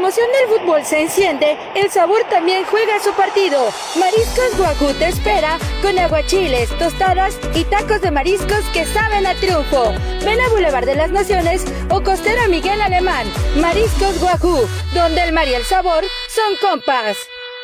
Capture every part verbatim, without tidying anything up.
emoción del fútbol se enciende, el sabor también juega su partido. Mariscos Wagyu te espera con aguachiles, tostadas y tacos de mariscos que saben a triunfo. Ven a Boulevard de las Naciones o Costera Miguel Alemán. Mariscos Wagyu, donde el mar y el sabor son compas.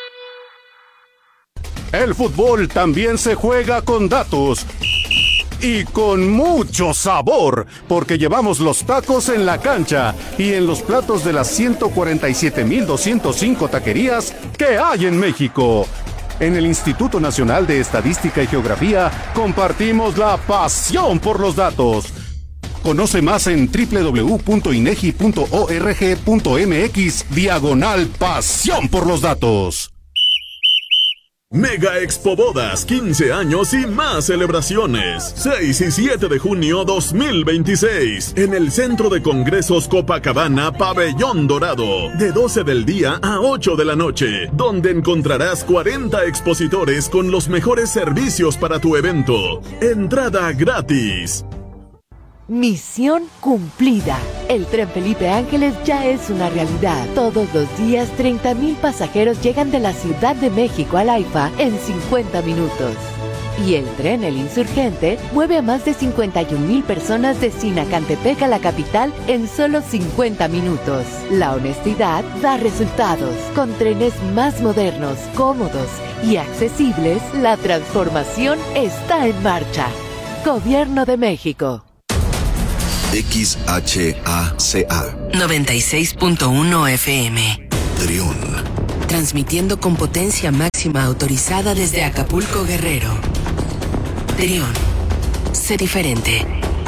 El fútbol también se juega con datos. Y con mucho sabor, porque llevamos los tacos en la cancha y en los platos de las ciento cuarenta y siete mil doscientos cinco taquerías que hay en México. En el Instituto Nacional de Estadística y Geografía compartimos la pasión por los datos. Conoce más en doble u doble u doble u punto inegi punto org punto mx diagonal pasión por los datos. Mega Expo Bodas, quince años y más celebraciones. seis y siete de junio dos mil veintiséis. En el Centro de Congresos Copacabana, Pabellón Dorado. De doce del día a ocho de la noche. Donde encontrarás cuarenta expositores con los mejores servicios para tu evento. Entrada gratis. Misión cumplida. El tren Felipe Ángeles ya es una realidad. Todos los días, treinta mil pasajeros llegan de la Ciudad de México al AIFA en cincuenta minutos. Y el tren El Insurgente mueve a más de cincuenta y un mil personas de Sinacantepec a la capital en solo cincuenta minutos. La honestidad da resultados. Con trenes más modernos, cómodos y accesibles, la transformación está en marcha. Gobierno de México. X H A C A noventa y seis punto uno F M. Trión. Transmitiendo con potencia máxima autorizada desde Acapulco, Guerrero. Trión. Sé diferente.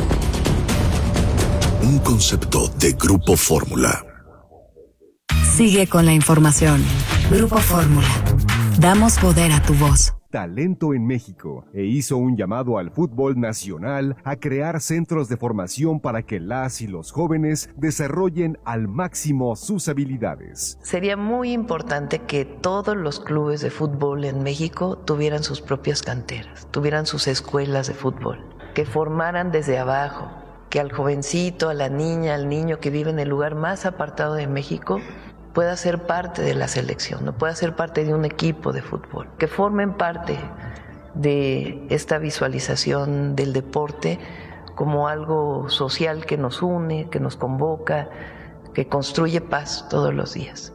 Un concepto de Grupo Fórmula. Sigue con la información. Grupo Fórmula. Damos poder a tu voz. Talento en México e hizo un llamado al fútbol nacional a crear centros de formación para que las y los jóvenes desarrollen al máximo sus habilidades. Sería muy importante que todos los clubes de fútbol en México tuvieran sus propias canteras, tuvieran sus escuelas de fútbol, que formaran desde abajo, que al jovencito, a la niña, al niño que vive en el lugar más apartado de México pueda ser parte de la selección, no pueda ser parte de un equipo de fútbol, que formen parte de esta visualización del deporte como algo social que nos une, que nos convoca, que construye paz todos los días.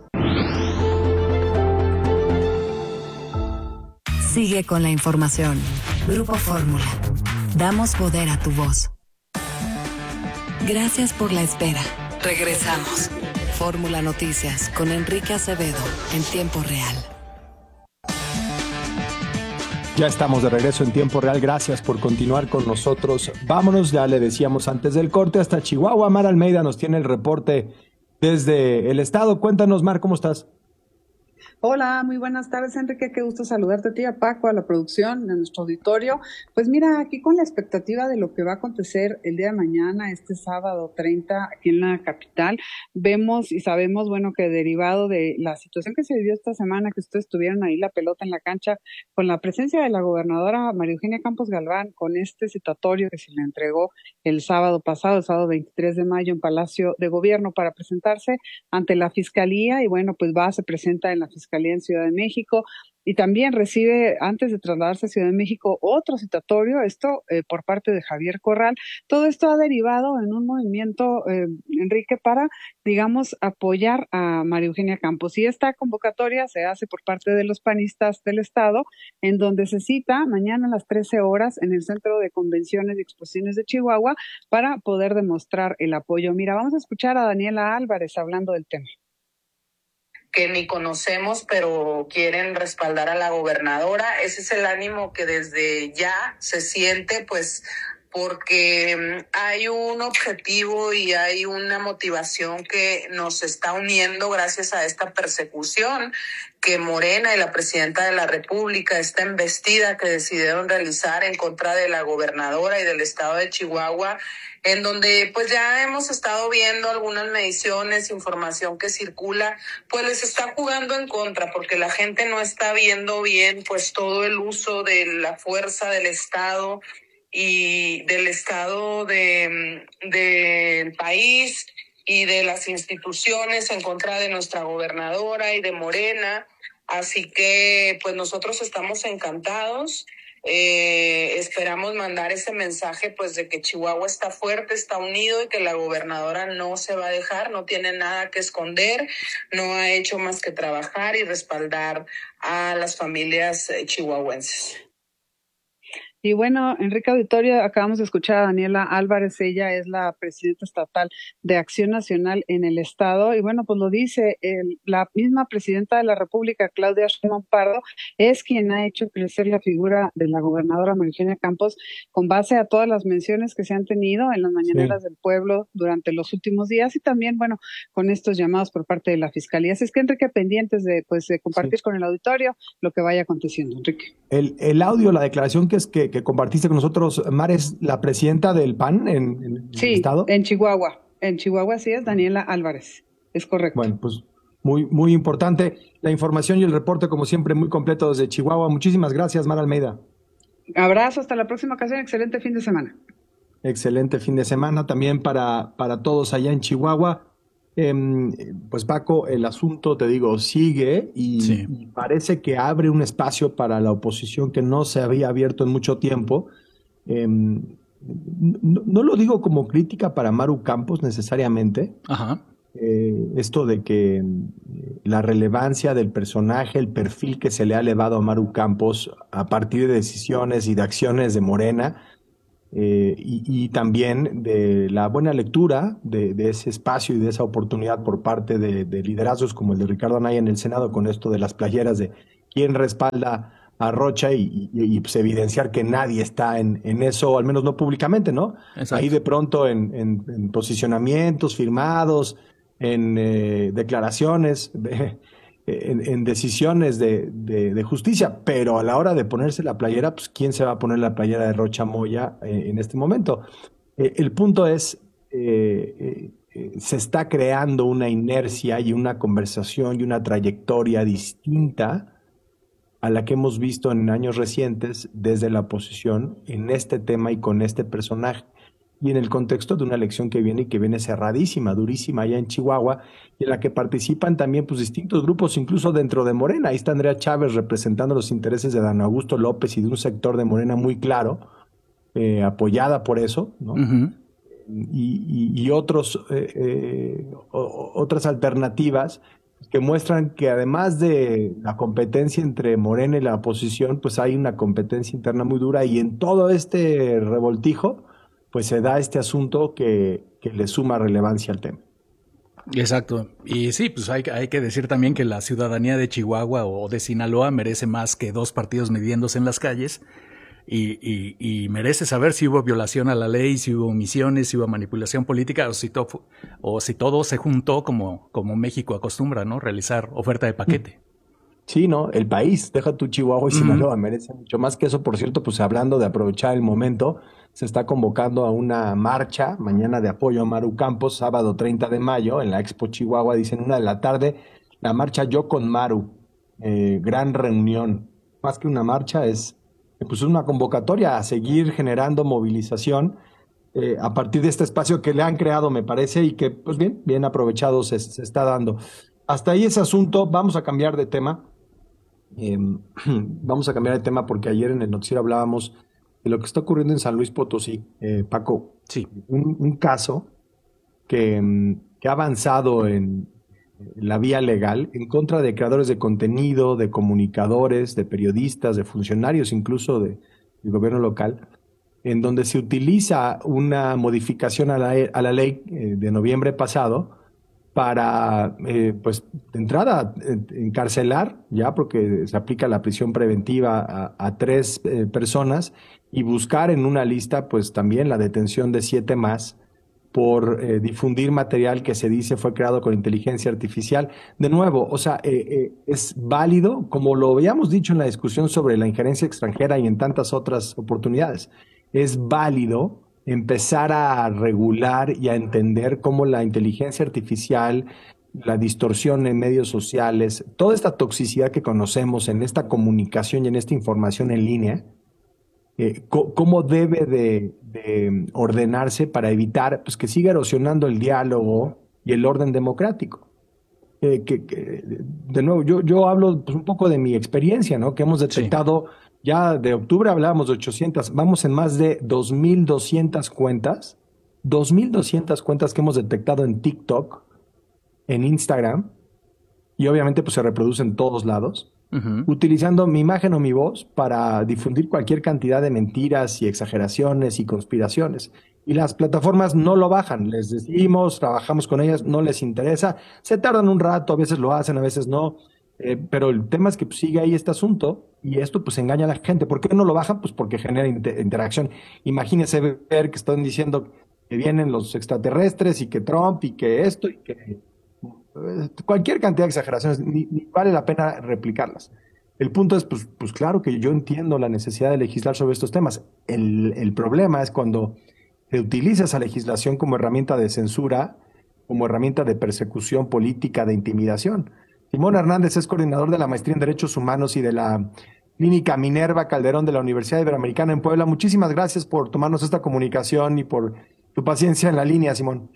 Sigue con la información. Grupo Fórmula. Damos poder a tu voz. Gracias por la espera. Regresamos. Fórmula Noticias con Enrique Acevedo en tiempo real. Ya estamos de regreso en tiempo real. Gracias por continuar con nosotros. Vámonos, ya le decíamos antes del corte, hasta Chihuahua. Mar Almeida nos tiene el reporte desde el estado. Cuéntanos, Mar, ¿cómo estás? Hola, muy buenas tardes, Enrique, qué gusto saludarte a ti, a Paco, a la producción, a nuestro auditorio. Pues mira, aquí con la expectativa de lo que va a acontecer el día de mañana, este sábado treinta, aquí en la capital, vemos y sabemos, bueno, que derivado de la situación que se vivió esta semana, que ustedes tuvieron ahí la pelota en la cancha, con la presencia de la gobernadora María Eugenia Campos Galván, con este citatorio que se le entregó el sábado pasado, el sábado veintitrés de mayo, en Palacio de Gobierno para presentarse ante la Fiscalía, y bueno, pues va, se presenta en la Fiscalía en Ciudad de México, y también recibe, antes de trasladarse a Ciudad de México, otro citatorio, esto eh, por parte de Javier Corral. Todo esto ha derivado en un movimiento, eh, Enrique, para, digamos, apoyar a María Eugenia Campos. Y esta convocatoria se hace por parte de los panistas del Estado, en donde se cita mañana a las trece horas en el Centro de Convenciones y Exposiciones de Chihuahua para poder demostrar el apoyo. Mira, vamos a escuchar a Daniela Álvarez hablando del tema. Que ni conocemos, pero quieren respaldar a la gobernadora. Ese es el ánimo que desde ya se siente, pues, porque hay un objetivo y hay una motivación que nos está uniendo gracias a esta persecución que Morena y la presidenta de la República, esta embestida que decidieron realizar en contra de la gobernadora y del estado de Chihuahua, en donde pues ya hemos estado viendo algunas mediciones, información que circula, pues les está jugando en contra, porque la gente no está viendo bien pues todo el uso de la fuerza del Estado y del Estado de, del país, y de las instituciones en contra de nuestra gobernadora y de Morena. Así que pues nosotros estamos encantados. Eh, esperamos mandar ese mensaje pues de que Chihuahua está fuerte, está unido y que la gobernadora no se va a dejar, no tiene nada que esconder, no ha hecho más que trabajar y respaldar a las familias eh, chihuahuenses. Y bueno, Enrique Auditorio, acabamos de escuchar a Daniela Álvarez, ella es la presidenta estatal de Acción Nacional en el estado, y bueno, pues lo dice el, la misma presidenta de la República, Claudia Sheinbaum Pardo, es quien ha hecho crecer la figura de la gobernadora María Eugenia Campos con base a todas las menciones que se han tenido en las mañaneras sí. del pueblo durante los últimos días y también, bueno, con estos llamados por parte de la Fiscalía. Así es que, Enrique, pendientes de, pues, de compartir sí. con el auditorio lo que vaya aconteciendo, Enrique. El, el audio, la declaración que es que, que compartiste con nosotros, Mar, es la presidenta del P A N en, en sí, el estado. En Chihuahua. En Chihuahua sí es Daniela Álvarez. Es correcto. Bueno, pues muy, muy importante la información y el reporte, como siempre, muy completo desde Chihuahua. Muchísimas gracias, Mar Almeida. Abrazo, hasta la próxima ocasión. Excelente fin de semana. Excelente fin de semana también para, para todos allá en Chihuahua. Eh, pues Paco, el asunto, te digo, sigue y, sí. y parece que abre un espacio para la oposición que no se había abierto en mucho tiempo. Eh, no, no lo digo como crítica para Maru Campos necesariamente. Ajá. Eh, esto de que la relevancia del personaje, el perfil que se le ha elevado a Maru Campos a partir de decisiones y de acciones de Morena, Eh, y, y también de la buena lectura de, de ese espacio y de esa oportunidad por parte de, de liderazgos como el de Ricardo Anaya en el Senado, con esto de las playeras de quién respalda a Rocha y, y, y pues evidenciar que nadie está en, en eso, al menos no públicamente, ¿no? Exacto. Ahí de pronto en, en, en posicionamientos firmados, en eh, declaraciones, de, En, en decisiones de, de, de justicia, pero a la hora de ponerse la playera, pues ¿quién se va a poner la playera de Rocha Moya eh, en este momento? Eh, el punto es, eh, eh, se está creando una inercia y una conversación y una trayectoria distinta a la que hemos visto en años recientes desde la oposición en este tema y con este personaje. Y en el contexto de una elección que viene y que viene cerradísima, durísima allá en Chihuahua, y en la que participan también pues distintos grupos, incluso dentro de Morena. Ahí está Andrea Chávez representando los intereses de Dan Augusto López y de un sector de Morena muy claro, eh, apoyada por eso, ¿no? Uh-huh. Y, y, y otros, eh, eh, o, otras alternativas que muestran que además de la competencia entre Morena y la oposición, pues hay una competencia interna muy dura, y en todo este revoltijo pues se da este asunto que, que le suma relevancia al tema. Exacto. Y sí, pues hay, hay que decir también que la ciudadanía de Chihuahua o de Sinaloa merece más que dos partidos midiéndose en las calles y, y, y merece saber si hubo violación a la ley, si hubo omisiones, si hubo manipulación política o si, to, o si todo se juntó como, como México acostumbra, ¿no? Realizar oferta de paquete. Sí, ¿no? El país, deja tu Chihuahua y Sinaloa, uh-huh. merece mucho más que eso. Por cierto, pues hablando de aprovechar el momento, se está convocando a una marcha mañana de apoyo a Maru Campos, sábado treinta de mayo, en la Expo Chihuahua, dicen una de la tarde, la marcha Yo con Maru, eh, gran reunión. Más que una marcha, es pues una convocatoria a seguir generando movilización eh, a partir de este espacio que le han creado, me parece, y que, pues bien, bien aprovechado se, se está dando. Hasta ahí ese asunto. Vamos a cambiar de tema. Eh, vamos a cambiar de tema porque ayer en el noticiero hablábamos de lo que está ocurriendo en San Luis Potosí. Eh, Paco, sí. un, un caso que, que ha avanzado en la vía legal en contra de creadores de contenido, de comunicadores, de periodistas, de funcionarios incluso de, del gobierno local, en donde se utiliza una modificación a la, a la ley eh, de noviembre pasado para, eh, pues, de entrada, encarcelar, ya porque se aplica la prisión preventiva a, a tres eh, personas, y buscar en una lista, pues, también la detención de siete más por eh, difundir material que se dice fue creado con inteligencia artificial. De nuevo, o sea, eh, eh, es válido, como lo habíamos dicho en la discusión sobre la injerencia extranjera y en tantas otras oportunidades, es válido empezar a regular y a entender cómo la inteligencia artificial, la distorsión en medios sociales, toda esta toxicidad que conocemos en esta comunicación y en esta información en línea, eh, cómo debe de, de ordenarse para evitar pues, que siga erosionando el diálogo, y el orden democrático. Eh, que, que, de nuevo, yo, yo hablo pues, un poco de mi experiencia, ¿no? Que hemos detectado, sí. Ya de octubre hablábamos de ochocientas, vamos en más de dos mil doscientas cuentas, dos mil doscientas cuentas que hemos detectado en TikTok, en Instagram, y obviamente pues se reproduce en todos lados, uh-huh. utilizando mi imagen o mi voz para difundir cualquier cantidad de mentiras y exageraciones y conspiraciones. Y las plataformas no lo bajan, les decimos, trabajamos con ellas, no les interesa, se tardan un rato, a veces lo hacen, a veces no, eh, pero el tema es que pues, sigue ahí este asunto y esto pues engaña a la gente. ¿Por qué no lo bajan? Pues porque genera inter- interacción. Imagínense ver que están diciendo que vienen los extraterrestres y que Trump y que esto y que eh, cualquier cantidad de exageraciones, ni, ni vale la pena replicarlas. El punto es, pues, pues claro que yo entiendo la necesidad de legislar sobre estos temas. El, el problema es cuando se utiliza esa legislación como herramienta de censura, como herramienta de persecución política, de intimidación. Simón Hernández es coordinador de la Maestría en Derechos Humanos y de la Clínica Minerva Calderón de la Universidad Iberoamericana en Puebla. Muchísimas gracias por tomarnos esta comunicación y por tu paciencia en la línea, Simón.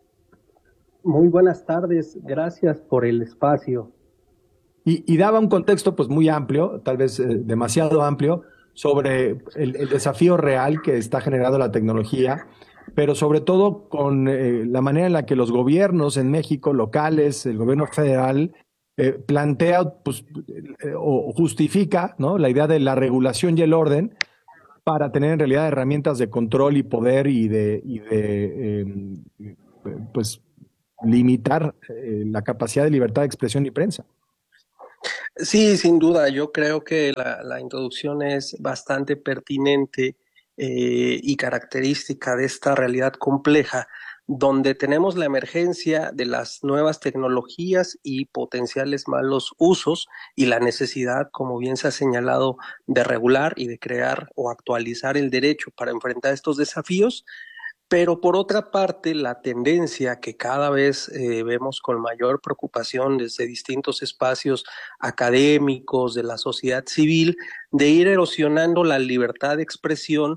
Muy buenas tardes, gracias por el espacio. Y, y daba un contexto pues muy amplio, tal vez eh, demasiado amplio, sobre el, el desafío real que está generando la tecnología, pero sobre todo con eh, la manera en la que los gobiernos en México, locales, el gobierno federal, eh, plantea pues, eh, o justifica, ¿no?, la idea de la regulación y el orden para tener en realidad herramientas de control y poder y de, y de eh, pues limitar eh, la capacidad de libertad de expresión y prensa. Sí, sin duda, yo creo que la, la introducción es bastante pertinente eh, y característica de esta realidad compleja, donde tenemos la emergencia de las nuevas tecnologías y potenciales malos usos y la necesidad, como bien se ha señalado, de regular y de crear o actualizar el derecho para enfrentar estos desafíos. Pero por otra parte, la tendencia que cada vez eh, vemos con mayor preocupación desde distintos espacios académicos, de la sociedad civil, de ir erosionando la libertad de expresión,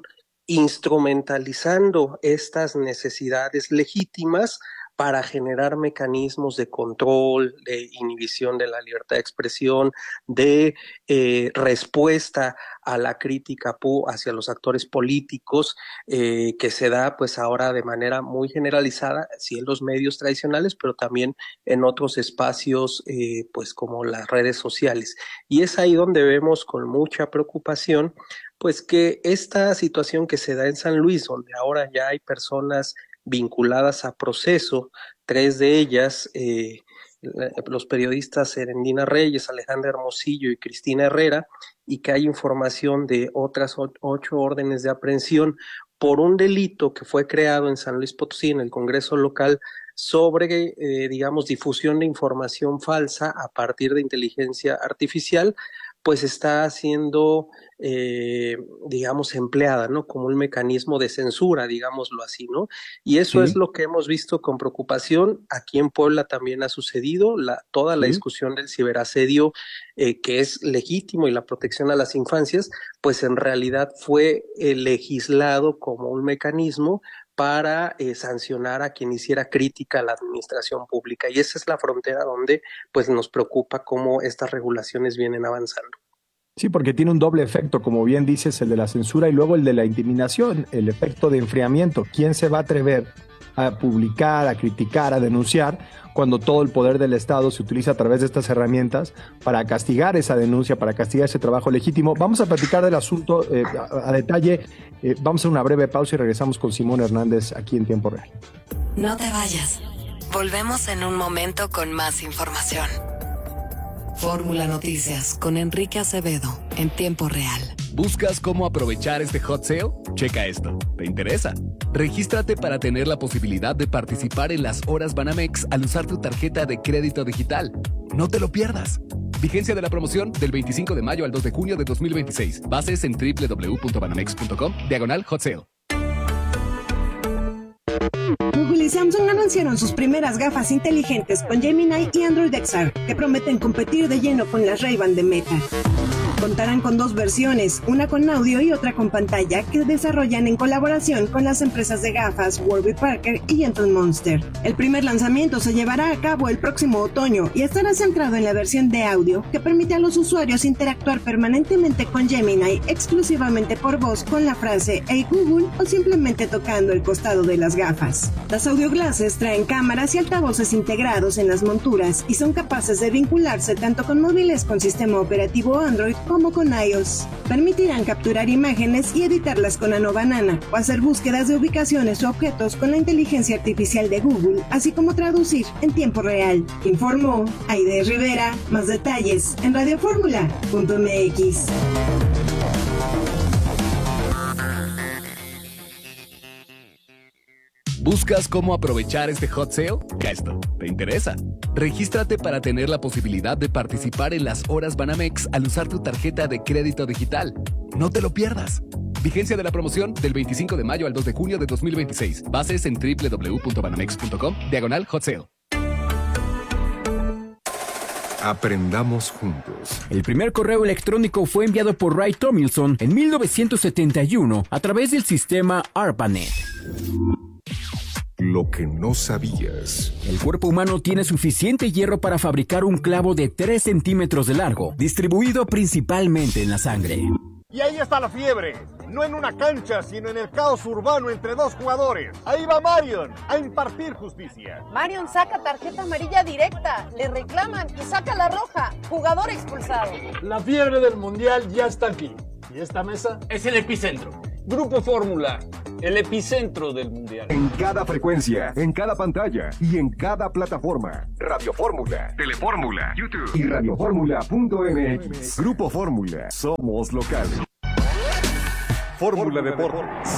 instrumentalizando estas necesidades legítimas para generar mecanismos de control, de inhibición de la libertad de expresión, de eh, respuesta a la crítica hacia los actores políticos, eh, que se da pues ahora de manera muy generalizada, sí en los medios tradicionales, pero también en otros espacios eh, pues como las redes sociales. Y es ahí donde vemos con mucha preocupación pues que esta situación que se da en San Luis, donde ahora ya hay personas vinculadas a proceso, tres de ellas, eh, los periodistas Erendina Reyes, Alejandra Hermosillo y Cristina Herrera, y que hay información de otras ocho órdenes de aprehensión por un delito que fue creado en San Luis Potosí, en el Congreso local, sobre, eh, digamos, difusión de información falsa a partir de inteligencia artificial, pues está siendo, eh, digamos, empleada, ¿no?, como un mecanismo de censura, digámoslo así, ¿no? Y eso sí es lo que hemos visto con preocupación. Aquí en Puebla también ha sucedido la, toda la sí. discusión del ciberasedio, eh, que es legítimo, y la protección a las infancias, pues en realidad fue eh, legislado como un mecanismo para eh, sancionar a quien hiciera crítica a la administración pública. Y esa es la frontera donde pues nos preocupa cómo estas regulaciones vienen avanzando. Sí, porque tiene un doble efecto, como bien dices, el de la censura y luego el de la intimidación, el efecto de enfriamiento. ¿Quién se va a atrever a publicar, a criticar, a denunciar, cuando todo el poder del Estado se utiliza a través de estas herramientas para castigar esa denuncia, para castigar ese trabajo legítimo? Vamos a platicar del asunto eh, a, a detalle. Eh, vamos a hacer una breve pausa y regresamos con Simón Hernández aquí en Tiempo Real. No te vayas. Volvemos en un momento con más información. Fórmula Noticias con Enrique Acevedo en Tiempo Real. ¿Buscas cómo aprovechar este hot sale? Checa esto. ¿Te interesa? Regístrate para tener la posibilidad de participar en las horas Banamex al usar tu tarjeta de crédito digital. No te lo pierdas. Vigencia de la promoción del veinticinco de mayo al dos de junio de dos mil veintiséis. Bases en doble u doble u doble u punto banamex punto com, diagonal hot sale. Google y Samsung anunciaron sus primeras gafas inteligentes con Gemini y Android X R, que prometen competir de lleno con las Ray-Ban de Meta. contarán con dos versiones, una con audio y otra con pantalla, que desarrollan en colaboración con las empresas de gafas Warby Parker y Gentle Monster. El primer lanzamiento se llevará a cabo el próximo otoño y estará centrado en la versión de audio, que permite a los usuarios interactuar permanentemente con Gemini exclusivamente por voz con la frase "Hey Google" o simplemente tocando el costado de las gafas. Las audio glasses traen cámaras y altavoces integrados en las monturas y son capaces de vincularse tanto con móviles con sistema operativo Android como con iOS. Permitirán capturar imágenes y editarlas con Nano Banana o hacer búsquedas de ubicaciones o objetos con la inteligencia artificial de Google, así como traducir en tiempo real. Informó Aide Rivera. Más detalles en radio fórmula punto m x. ¿Buscas cómo aprovechar este hot sale? Ya esto, ¿te interesa? Regístrate para tener la posibilidad de participar en las horas Banamex al usar tu tarjeta de crédito digital. No te lo pierdas. Vigencia de la promoción del veinticinco de mayo al dos de junio de dos mil veintiséis. Bases en doble u doble u doble u punto banamex punto com, diagonal hot sale. Aprendamos juntos. El primer correo electrónico fue enviado por Ray Tomlinson en mil novecientos setenta y uno a través del sistema ARPANET. Lo que no sabías. El cuerpo humano tiene suficiente hierro para fabricar un clavo de tres centímetros de largo, distribuido principalmente en la sangre. Y ahí está la fiebre, no en una cancha, sino en el caos urbano entre dos jugadores. Ahí va Marion a impartir justicia. Marion saca tarjeta amarilla directa, le reclaman y saca la roja, jugador expulsado. La fiebre del mundial ya está aquí. ¿Y esta mesa? Es el epicentro. Grupo Fórmula, el epicentro del mundial. En cada frecuencia, en cada pantalla y en cada plataforma. Radio Fórmula, Telefórmula, YouTube y radio fórmula punto m x. Grupo Fórmula, somos locales. Fórmula Deportes.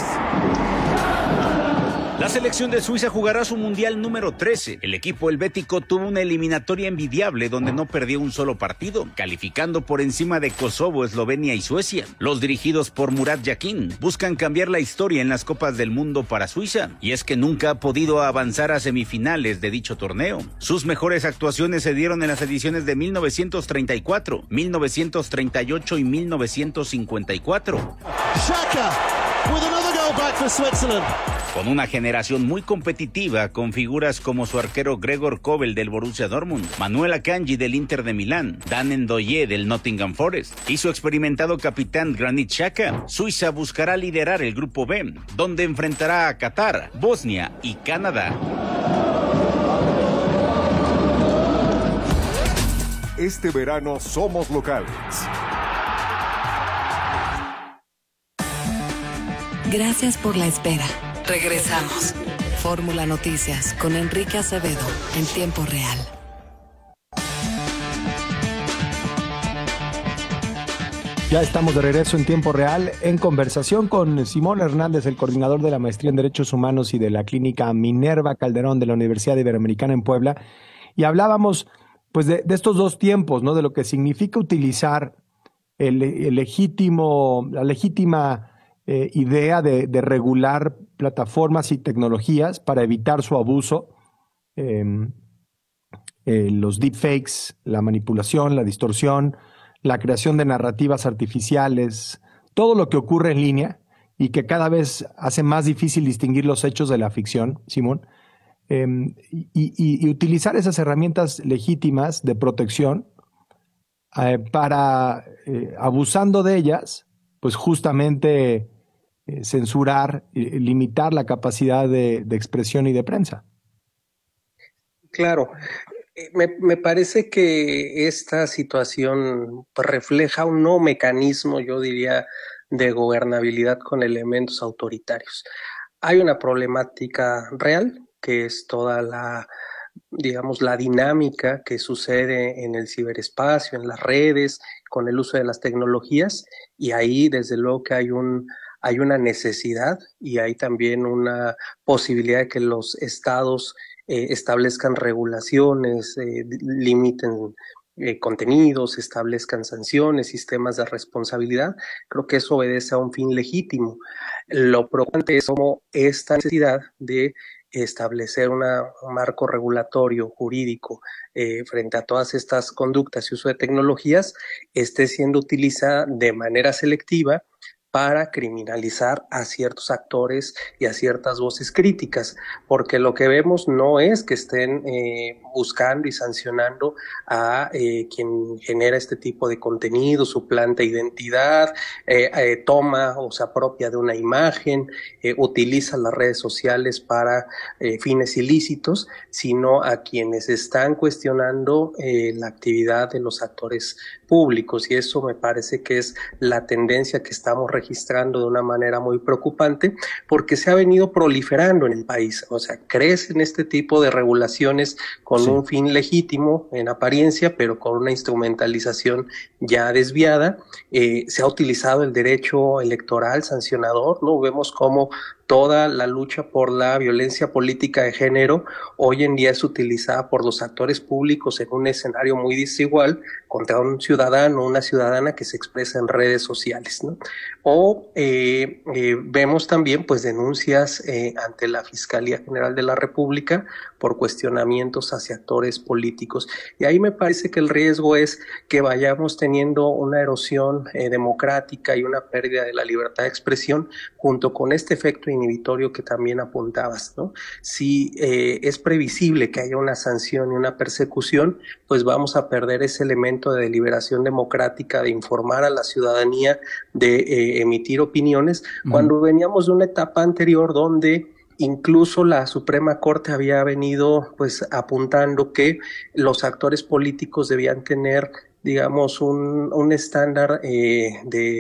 La selección de Suiza jugará su mundial número trece. El equipo helvético tuvo una eliminatoria envidiable donde no perdió un solo partido, calificando por encima de Kosovo, Eslovenia y Suecia. Los dirigidos por Murat Yakin buscan cambiar la historia en las Copas del Mundo para Suiza, y es que nunca ha podido avanzar a semifinales de dicho torneo. Sus mejores actuaciones se dieron en las ediciones de mil novecientos treinta y cuatro, mil novecientos treinta y ocho y mil novecientos cincuenta y cuatro. Xhaka with another goal back for Switzerland. Con una generación muy competitiva, con figuras como su arquero Gregor Kobel del Borussia Dortmund, Manuel Akanji del Inter de Milán, Dan Ndoye del Nottingham Forest y su experimentado capitán Granit Xhaka, Suiza buscará liderar el Grupo B, donde enfrentará a Qatar, Bosnia y Canadá. Este verano somos locales. Gracias por la espera. Regresamos. Fórmula Noticias con Enrique Acevedo en tiempo real. Ya estamos de regreso en tiempo real en conversación con Simón Hernández, el coordinador de la Maestría en Derechos Humanos y de la Clínica Minerva Calderón de la Universidad Iberoamericana en Puebla. Y hablábamos pues de, de estos dos tiempos, ¿no? De lo que significa utilizar el, el legítimo, la legítima eh, idea de, de regular plataformas y tecnologías para evitar su abuso, eh, eh, los deepfakes, la manipulación, la distorsión, la creación de narrativas artificiales, todo lo que ocurre en línea y que cada vez hace más difícil distinguir los hechos de la ficción, Simón, eh, y, y, y utilizar esas herramientas legítimas de protección eh, para, eh, abusando de ellas, pues justamente Eh, censurar, eh, limitar la capacidad de, de expresión y de prensa. Claro, me, me parece que esta situación refleja un nuevo mecanismo, yo diría, de gobernabilidad con elementos autoritarios. Hay una problemática real, que es toda la, digamos, la dinámica que sucede en el ciberespacio, en las redes, con el uso de las tecnologías, y ahí desde luego que hay un hay una necesidad y hay también una posibilidad de que los estados eh, establezcan regulaciones, eh, limiten eh, contenidos, establezcan sanciones, sistemas de responsabilidad. Creo que eso obedece a un fin legítimo. Lo preocupante es cómo esta necesidad de establecer una, un marco regulatorio jurídico eh, frente a todas estas conductas y uso de tecnologías, esté siendo utilizada de manera selectiva para criminalizar a ciertos actores y a ciertas voces críticas, porque lo que vemos no es que estén eh, buscando y sancionando a eh, quien genera este tipo de contenido, suplanta identidad, eh, eh, toma o se apropia de una imagen, eh, utiliza las redes sociales para eh, fines ilícitos, sino a quienes están cuestionando eh, la actividad de los actores públicos, y eso me parece que es la tendencia que estamos registrando de una manera muy preocupante, porque se ha venido proliferando en el país. O sea, crecen este tipo de regulaciones con sí. un fin legítimo en apariencia, pero con una instrumentalización ya desviada. Eh, se ha utilizado el derecho electoral sancionador, ¿no? Vemos cómo toda la lucha por la violencia política de género hoy en día es utilizada por los actores públicos en un escenario muy desigual contra un ciudadano o una ciudadana que se expresa en redes sociales, ¿no? O eh, eh, vemos también pues denuncias eh, ante la Fiscalía General de la República por cuestionamientos hacia actores políticos. Y ahí me parece que el riesgo es que vayamos teniendo una erosión eh, democrática y una pérdida de la libertad de expresión junto con este efecto inhibitorio que también apuntabas, ¿no? Si eh, es previsible que haya una sanción y una persecución, pues vamos a perder ese elemento de deliberación democrática, de informar a la ciudadanía, de eh, emitir opiniones, uh-huh. cuando veníamos de una etapa anterior donde incluso la Suprema Corte había venido pues apuntando que los actores políticos debían tener, digamos, un, un estándar eh, de,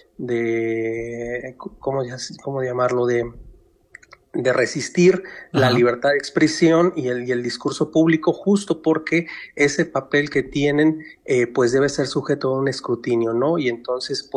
de ¿cómo, cómo llamarlo? de de resistir Ajá. la libertad de expresión y el, y el discurso público, justo porque ese papel que tienen eh, pues debe ser sujeto a un escrutinio, ¿no? Y entonces